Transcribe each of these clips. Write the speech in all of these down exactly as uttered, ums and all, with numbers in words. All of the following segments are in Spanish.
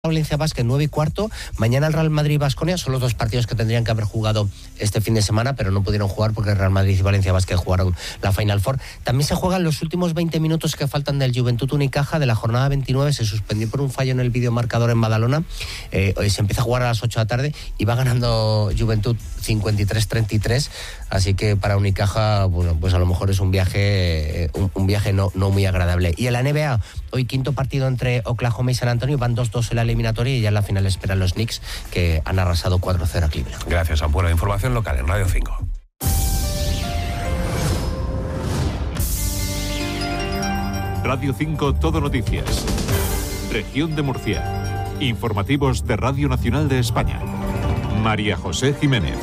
Valencia Basket nueve y cuarto, mañana el Real Madrid y Baskonia son los dos partidos que tendrían que haber jugado este fin de semana, pero no pudieron jugar porque el Real Madrid y Valencia Basket jugaron la Final Four. También se juegan los últimos veinte minutos que faltan del Juventud Unicaja de la jornada veintinueve, se suspendió por un fallo en el videomarcador en Badalona, eh, hoy se empieza a jugar a las ocho de la tarde y va ganando Juventud cincuenta y tres treinta y tres, así que para Unicaja, bueno, pues a lo mejor es un viaje un, un viaje no, no muy agradable. Y en la N B A, hoy quinto partido entre Oklahoma y San Antonio, van dos dos en la eliminatoria y ya en la final esperan los Knicks, que han arrasado cuatro cero a Cleveland. Gracias, Ampuero. Información local en Radio cinco. Radio cinco Todo Noticias. Región de Murcia. Informativos de Radio Nacional de España. María José Jiménez.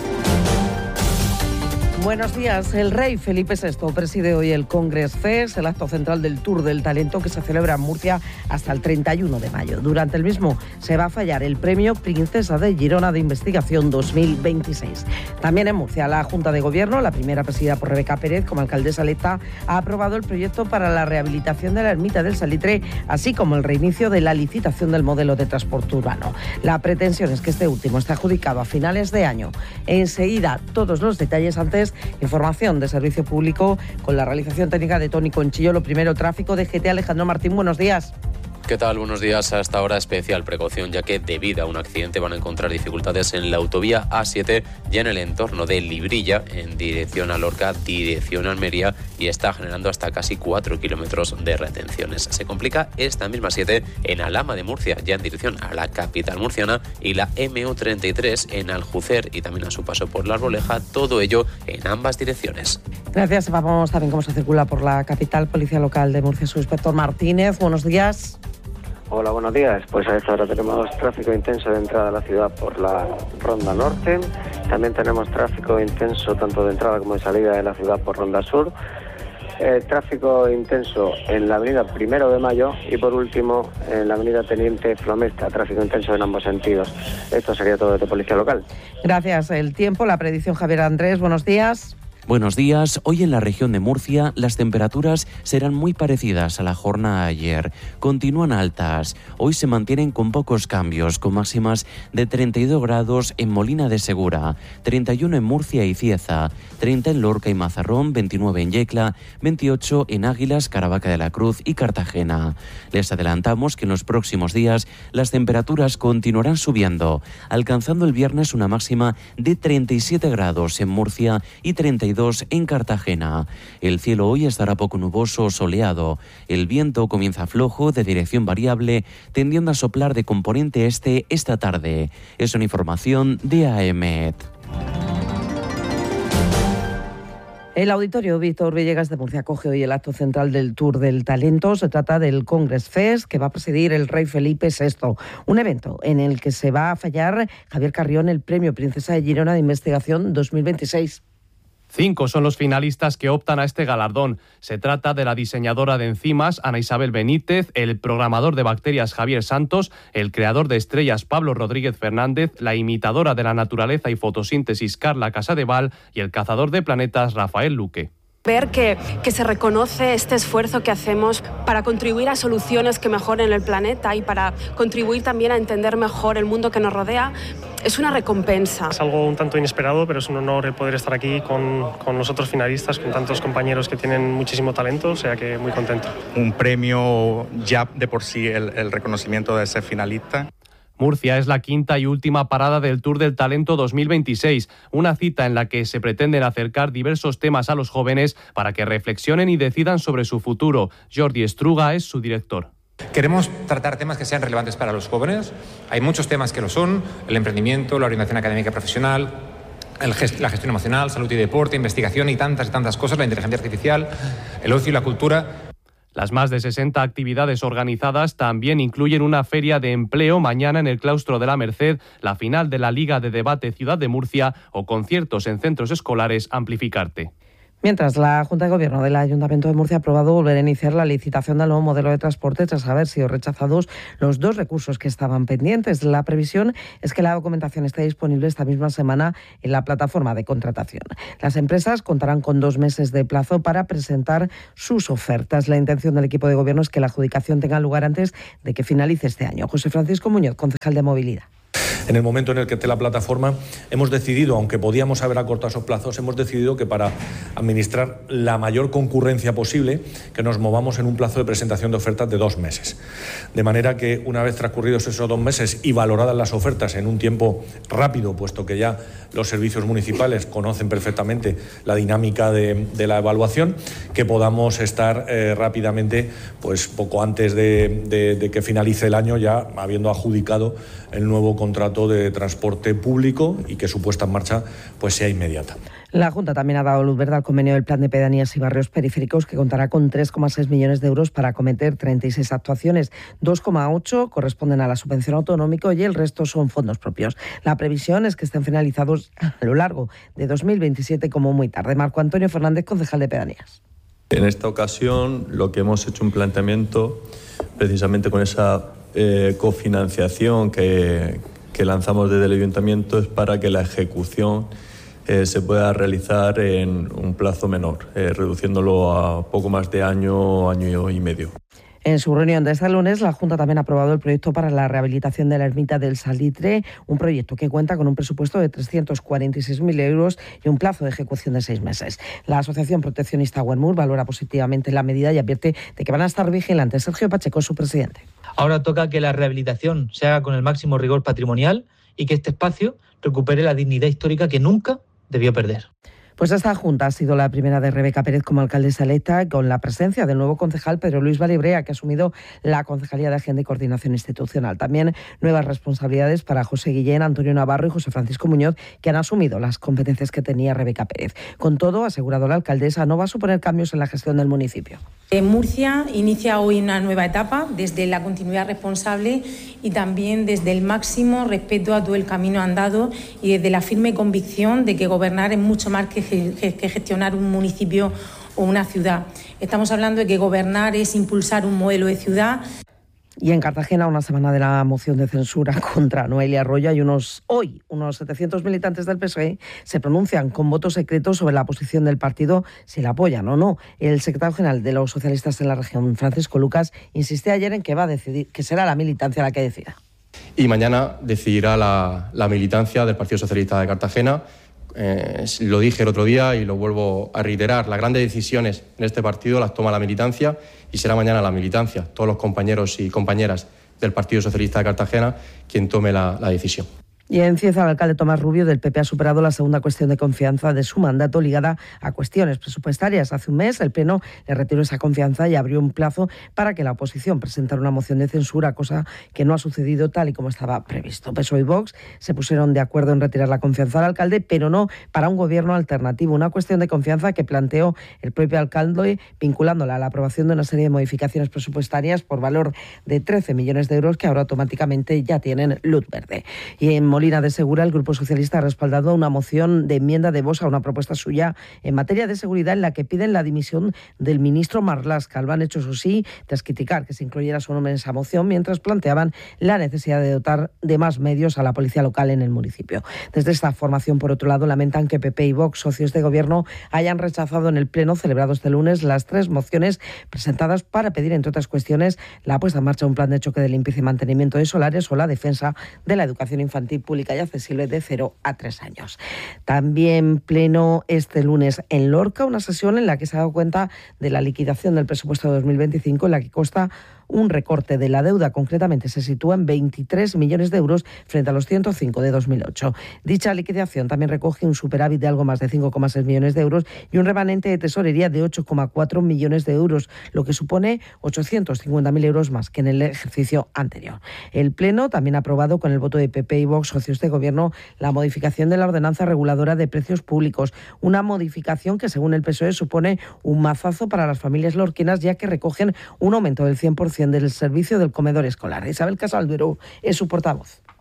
Buenos días. El rey Felipe sexto preside hoy el Congress Fest, el acto central del Tour del Talento que se celebra en Murcia hasta el treinta y uno de mayo. Durante el mismo se va a fallar el premio Princesa de Girona de Investigación dos mil veintiséis. También en Murcia, la Junta de Gobierno, la primera presidida por Rebeca Pérez como alcaldesa electa, ha aprobado el proyecto para la rehabilitación de la ermita del Salitre, así como el reinicio de la licitación del modelo de transporte urbano. La pretensión es que este último esté adjudicado a finales de año. Enseguida, todos los detalles. Antes, información de servicio público con la realización técnica de Tony Conchillo. Lo primero, tráfico de G T. Alejandro Martín, buenos días. ¿Qué tal? Buenos días. A esta hora especial precaución, ya que debido a un accidente van a encontrar dificultades en la autovía A siete y en el entorno de Librilla, en dirección a Lorca, dirección a Almería, y está generando hasta casi cuatro kilómetros de retenciones. Se complica esta misma siete en Alhama de Murcia, ya en dirección a la capital murciana, y la M U treinta y tres en Aljucer y también a su paso por La Arboleja, todo ello en ambas direcciones. Gracias. Vamos también cómo se circula por la capital. Policía Local de Murcia, su inspector Martínez. Buenos días. Hola, buenos días. Pues a esta hora tenemos tráfico intenso de entrada a la ciudad por la Ronda Norte. También tenemos tráfico intenso tanto de entrada como de salida de la ciudad por Ronda Sur. Eh, tráfico intenso en la avenida Primero de Mayo y por último en la avenida Teniente Flomesta, tráfico intenso en ambos sentidos. Esto sería todo de Policía Local. Gracias. El tiempo, la predicción Javier Andrés. Buenos días. Buenos días. Hoy en la región de Murcia las temperaturas serán muy parecidas a la jornada de ayer. Continúan altas. Hoy se mantienen con pocos cambios, con máximas de treinta y dos grados en Molina de Segura, treinta y uno en Murcia y Cieza, treinta en Lorca y Mazarrón, veintinueve en Yecla, veintiocho en Águilas, Caravaca de la Cruz y Cartagena. Les adelantamos que en los próximos días las temperaturas continuarán subiendo, alcanzando el viernes una máxima de treinta y siete grados en Murcia y treinta y dos en Cartagena. El cielo hoy estará poco nuboso o soleado. El viento comienza flojo de dirección variable, tendiendo a soplar de componente este esta tarde. Es una información de A E M E T. El Auditorio Víctor Villegas de Murcia acoge hoy el acto central del Tour del Talento. Se trata del Congress Fest que va a presidir el rey Felipe sexto. Un evento en el que se va a fallar, Javier Carrión, el premio Princesa de Girona de Investigación dos mil veintiséis. Cinco son los finalistas que optan a este galardón. Se trata de la diseñadora de enzimas Ana Isabel Benítez, el programador de bacterias Javier Santos, el creador de estrellas Pablo Rodríguez Fernández, la imitadora de la naturaleza y fotosíntesis Carla Casadeval y el cazador de planetas Rafael Luque. Ver que, que se reconoce este esfuerzo que hacemos para contribuir a soluciones que mejoren el planeta y para contribuir también a entender mejor el mundo que nos rodea, es una recompensa. Es algo un tanto inesperado, pero es un honor el poder estar aquí con, con los otros finalistas, con tantos compañeros que tienen muchísimo talento, o sea que muy contento. Un premio ya de por sí, el, el reconocimiento de ser finalista. Murcia es la quinta y última parada del Tour del Talento dos mil veintiséis, una cita en la que se pretenden acercar diversos temas a los jóvenes para que reflexionen y decidan sobre su futuro. Jordi Estruga es su director. Queremos tratar temas que sean relevantes para los jóvenes. Hay muchos temas que lo son: el emprendimiento, la orientación académica y profesional, el gest- la gestión emocional, salud y deporte, investigación y tantas y tantas cosas, la inteligencia artificial, el ocio y la cultura. Las más de sesenta actividades organizadas también incluyen una feria de empleo mañana en el Claustro de la Merced, la final de la Liga de Debate Ciudad de Murcia o conciertos en centros escolares Amplificarte. Mientras, la Junta de Gobierno del Ayuntamiento de Murcia ha aprobado volver a iniciar la licitación del nuevo modelo de transporte tras haber sido rechazados los dos recursos que estaban pendientes. La previsión es que la documentación esté disponible esta misma semana en la plataforma de contratación. Las empresas contarán con dos meses de plazo para presentar sus ofertas. La intención del equipo de gobierno es que la adjudicación tenga lugar antes de que finalice este año. José Francisco Muñoz, concejal de Movilidad. En el momento en el que esté la plataforma, hemos decidido, aunque podíamos haber acortado esos plazos, hemos decidido que para administrar la mayor concurrencia posible, que nos movamos en un plazo de presentación de ofertas de dos meses. De manera que una vez transcurridos esos dos meses y valoradas las ofertas en un tiempo rápido, puesto que ya los servicios municipales conocen perfectamente la dinámica de, de la evaluación, que podamos estar eh, rápidamente, pues poco antes de, de, de que finalice el año, ya habiendo adjudicado el nuevo contrato de transporte público y que su puesta en marcha pues sea inmediata. La Junta también ha dado luz verde al convenio del Plan de Pedanías y Barrios Periféricos, que contará con tres coma seis millones de euros para acometer treinta y seis actuaciones. dos coma ocho corresponden a la subvención autonómica y el resto son fondos propios. La previsión es que estén finalizados a lo largo de dos mil veintisiete como muy tarde. Marco Antonio Fernández, concejal de Pedanías. En esta ocasión lo que hemos hecho un planteamiento precisamente con esa eh, cofinanciación que, que lanzamos desde el Ayuntamiento es para que la ejecución eh, se pueda realizar en un plazo menor, eh, reduciéndolo a poco más de año, año y medio. En su reunión de este lunes, la Junta también ha aprobado el proyecto para la rehabilitación de la ermita del Salitre, un proyecto que cuenta con un presupuesto de trescientos cuarenta y seis mil euros y un plazo de ejecución de seis meses. La Asociación Proteccionista Wermur valora positivamente la medida y advierte de que van a estar vigilantes. Sergio Pacheco, su presidente. Ahora toca que la rehabilitación se haga con el máximo rigor patrimonial y que este espacio recupere la dignidad histórica que nunca debió perder. Pues esta junta ha sido la primera de Rebeca Pérez como alcaldesa electa, con la presencia del nuevo concejal Pedro Luis Valibrea, que ha asumido la Concejalía de Agenda y Coordinación Institucional. También nuevas responsabilidades para José Guillén, Antonio Navarro y José Francisco Muñoz, que han asumido las competencias que tenía Rebeca Pérez. Con todo, ha asegurado la alcaldesa, no va a suponer cambios en la gestión del municipio. En Murcia inicia hoy una nueva etapa desde la continuidad responsable y también desde el máximo respeto a todo el camino andado y desde la firme convicción de que gobernar es mucho más que que gestionar un municipio o una ciudad. Estamos hablando de que gobernar es impulsar un modelo de ciudad. Y en Cartagena, una semana de la moción de censura contra Noelia Arroyo, y unos hoy unos setecientos militantes del P S O E se pronuncian con voto secreto sobre la posición del partido, si la apoyan o no. El secretario general de los socialistas en la región, Francisco Lucas, insistía ayer en que va a decidir, que será la militancia la que decida. Y mañana decidirá la, la militancia del Partido Socialista de Cartagena. Eh, lo dije el otro día y lo vuelvo a reiterar, las grandes decisiones en este partido las toma la militancia y será mañana la militancia, todos los compañeros y compañeras del Partido Socialista de Cartagena quien tome la, la decisión. Y en Cieza, el alcalde Tomás Rubio del P P ha superado la segunda cuestión de confianza de su mandato ligada a cuestiones presupuestarias. Hace un mes el Pleno le retiró esa confianza y abrió un plazo para que la oposición presentara una moción de censura, cosa que no ha sucedido tal y como estaba previsto. P S O E y Vox se pusieron de acuerdo en retirar la confianza al alcalde, pero no para un gobierno alternativo. Una cuestión de confianza que planteó el propio alcalde, vinculándola a la aprobación de una serie de modificaciones presupuestarias por valor de trece millones de euros que ahora automáticamente ya tienen luz verde. Y en Molina de Segura, el Grupo Socialista ha respaldado una moción de enmienda de Vox a una propuesta suya en materia de seguridad en la que piden la dimisión del ministro Marlaska. Lo han hecho, eso sí, tras criticar que se incluyera su nombre en esa moción, mientras planteaban la necesidad de dotar de más medios a la policía local en el municipio. Desde esta formación, por otro lado, lamentan que P P y Vox, socios de gobierno, hayan rechazado en el Pleno celebrado este lunes las tres mociones presentadas para pedir, entre otras cuestiones, la puesta en marcha de un plan de choque de limpieza y mantenimiento de solares o la defensa de la educación infantil pública y accesible de cero a tres años. También pleno este lunes en Lorca, una sesión en la que se ha dado cuenta de la liquidación del presupuesto de dos mil veinticinco, en la que consta un recorte de la deuda, concretamente se sitúa en veintitrés millones de euros frente a los ciento cinco de dos mil ocho. Dicha liquidación también recoge un superávit de algo más de cinco coma seis millones de euros y un remanente de tesorería de ocho coma cuatro millones de euros, lo que supone ochocientos cincuenta mil euros más que en el ejercicio anterior. El Pleno también ha aprobado con el voto de P P y Vox, socios de gobierno, la modificación de la ordenanza reguladora de precios públicos, una modificación que según el P S O E supone un mazazo para las familias lorquinas, ya que recogen un aumento del cien por ciento del servicio del comedor escolar. Isabel Casalduero es su portavoz.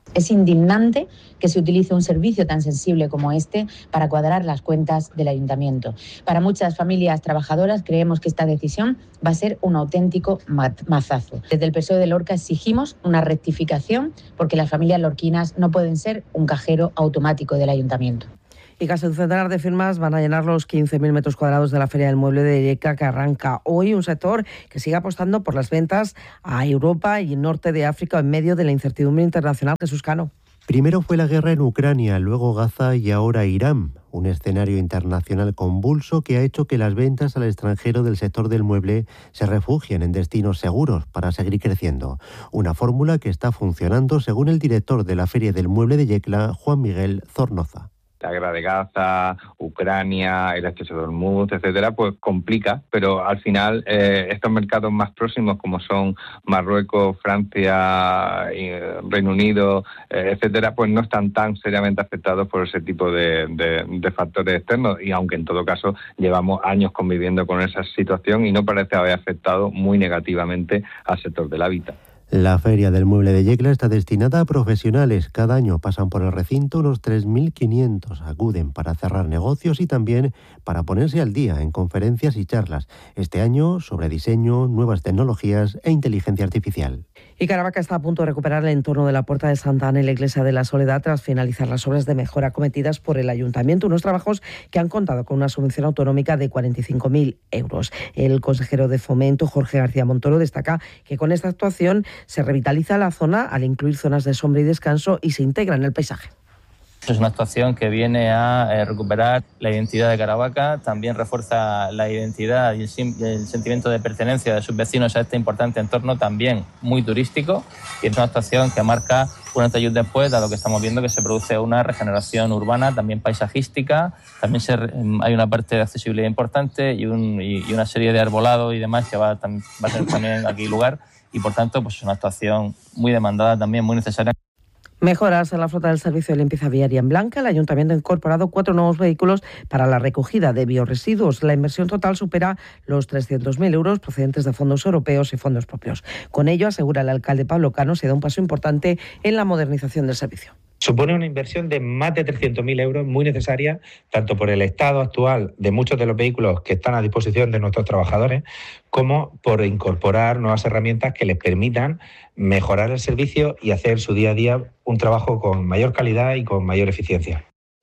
Es indignante que se utilice un servicio tan sensible como este para cuadrar las cuentas del ayuntamiento. Para muchas familias trabajadoras creemos que esta decisión va a ser un auténtico mazazo. Desde el P S O E de Lorca exigimos una rectificación porque las familias lorquinas no pueden ser un cajero automático del ayuntamiento. Y casi un centenar de firmas van a llenar los quince mil metros cuadrados de la Feria del Mueble de Lleida, que arranca hoy. Un sector que sigue apostando por las ventas a Europa y norte de África en medio de la incertidumbre internacional. Jesús Cano. Primero fue la guerra en Ucrania, luego Gaza y ahora Irán. Un escenario internacional convulso que ha hecho que las ventas al extranjero del sector del mueble se refugien en destinos seguros para seguir creciendo. Una fórmula que está funcionando según el director de la Feria del Mueble de Yecla, Juan Miguel Zornoza. La guerra de Gaza, Ucrania, el estrecho de Hormuz, etcétera, pues complica, pero al final eh, estos mercados más próximos como son Marruecos, Francia, eh, Reino Unido, eh, etcétera, pues no están tan seriamente afectados por ese tipo de, de, de factores externos, y aunque en todo caso llevamos años conviviendo con esa situación y no parece haber afectado muy negativamente al sector del hábitat. La Feria del Mueble de Yecla está destinada a profesionales. Cada año pasan por el recinto unos tres mil quinientos. Acuden para cerrar negocios y también para ponerse al día en conferencias y charlas. Este año sobre diseño, nuevas tecnologías e inteligencia artificial. Y Caravaca está a punto de recuperar el entorno de la Puerta de Santa Ana en la Iglesia de la Soledad tras finalizar las obras de mejora cometidas por el Ayuntamiento. Unos trabajos que han contado con una subvención autonómica de cuarenta y cinco mil euros. El consejero de Fomento, Jorge García Montoro, destaca que con esta actuación se revitaliza la zona al incluir zonas de sombra y descanso y se integra en el paisaje. Es una actuación que viene a eh, recuperar la identidad de Caravaca, también refuerza la identidad y el, el sentimiento de pertenencia de sus vecinos a este importante entorno, también muy turístico, y es una actuación que marca un antes y un después, dado que estamos viendo que se produce una regeneración urbana, también paisajística, también se, hay una parte de accesibilidad importante y, un, y, y una serie de arbolado y demás que va, va a tener también aquí lugar, y por tanto pues es una actuación muy demandada, también muy necesaria. Mejoras en la flota del servicio de limpieza viaria en Blanca. El Ayuntamiento ha incorporado cuatro nuevos vehículos para la recogida de biorresiduos. La inversión total supera los trescientos mil euros procedentes de fondos europeos y fondos propios. Con ello, asegura el alcalde Pablo Cano, se da un paso importante en la modernización del servicio. Supone una inversión de más de trescientos mil euros, muy necesaria, tanto por el estado actual de muchos de los vehículos que están a disposición de nuestros trabajadores, como por incorporar nuevas herramientas que les permitan mejorar el servicio y hacer su día a día un trabajo con mayor calidad y con mayor eficiencia.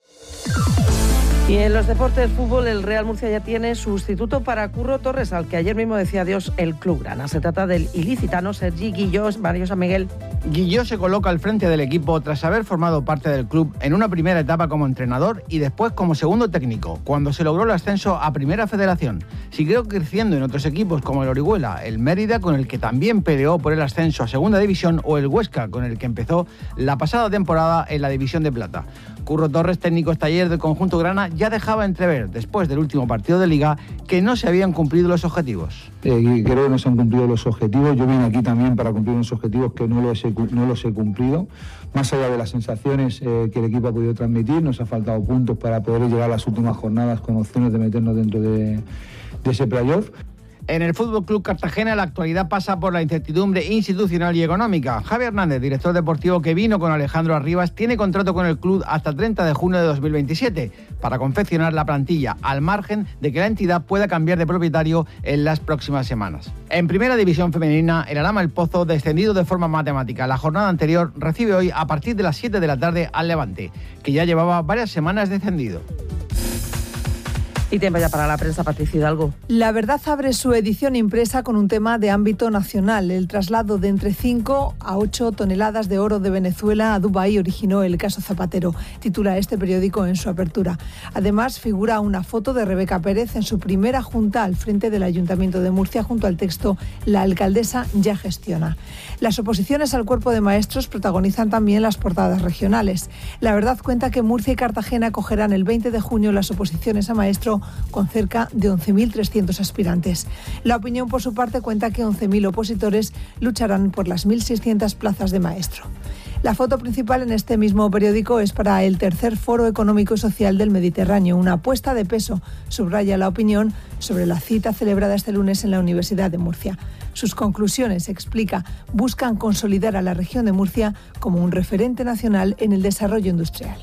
Y en los deportes fútbol, el Real Murcia ya tiene sustituto para Curro Torres, al que ayer mismo decía adiós el club grana. Se trata del ilicitano Sergi Guillós. Mario San Miguel. Guillós se coloca al frente del equipo tras haber formado parte del club en una primera etapa como entrenador y después como segundo técnico, cuando se logró el ascenso a Primera Federación. Siguió creciendo en otros equipos como el Orihuela, el Mérida, con el que también peleó por el ascenso a Segunda División, o el Huesca, con el que empezó la pasada temporada en la División de Plata. Curro Torres, técnico taller del conjunto grana, ya dejaba entrever, después del último partido de Liga, que no se habían cumplido los objetivos. Eh, creo que no se han cumplido los objetivos. Yo vine aquí también para cumplir unos objetivos que no los he, no los he cumplido. Más allá de las sensaciones eh, que el equipo ha podido transmitir, nos ha faltado puntos para poder llegar a las últimas jornadas con opciones de meternos dentro de, de ese playoff. En el Fútbol Club Cartagena, la actualidad pasa por la incertidumbre institucional y económica. Javi Hernández, director deportivo que vino con Alejandro Arribas, tiene contrato con el club hasta el treinta de junio de dos mil veintisiete para confeccionar la plantilla, al margen de que la entidad pueda cambiar de propietario en las próximas semanas. En Primera División Femenina, el Alhama El Pozo, descendido de forma matemática la jornada anterior, recibe hoy a partir de las siete de la tarde al Levante, que ya llevaba varias semanas descendido. Y tiempo ya para la prensa, Patricia Hidalgo. La Verdad abre su edición impresa con un tema de ámbito nacional. El traslado de entre cinco a ocho toneladas de oro de Venezuela a Dubái originó el caso Zapatero, titula este periódico en su apertura. Además, figura una foto de Rebeca Pérez en su primera junta al frente del Ayuntamiento de Murcia, junto al texto «La alcaldesa ya gestiona». Las oposiciones al cuerpo de maestros protagonizan también las portadas regionales. La Verdad cuenta que Murcia y Cartagena acogerán el veinte de junio las oposiciones a maestro, con cerca de once mil trescientos aspirantes. La Opinión, por su parte, cuenta que once mil opositores lucharán por las mil seiscientas plazas de maestro. La foto principal en este mismo periódico es para el tercer Foro Económico y Social del Mediterráneo, una apuesta de peso, subraya La Opinión, sobre la cita celebrada este lunes en la Universidad de Murcia. Sus conclusiones, explica, buscan consolidar a la región de Murcia como un referente nacional en el desarrollo industrial.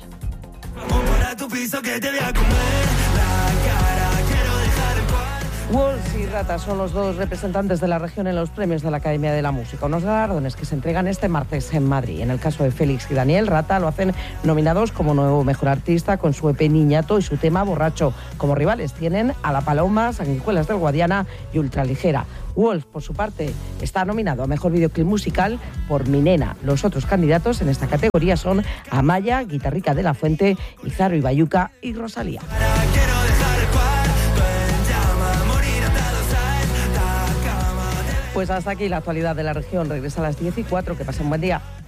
Walls y Rata son los dos representantes de la región en los premios de la Academia de la Música, unos galardones que se entregan este martes en Madrid. En el caso de Félix y Daniel, Rata lo hacen nominados como nuevo mejor artista con su E P Niñato y su tema Borracho. Como rivales tienen a La Paloma, Sanguijuelas del Guadiana y Ultraligera. Walls, por su parte, está nominado a mejor videoclip musical por Mi Nena. Los otros candidatos en esta categoría son Amaya, Guitarrica de la Fuente, Izaro Ibayuca y Rosalía. Pues hasta aquí la actualidad de la región. Regresa a las diez y cuatro. Que pasen un buen día.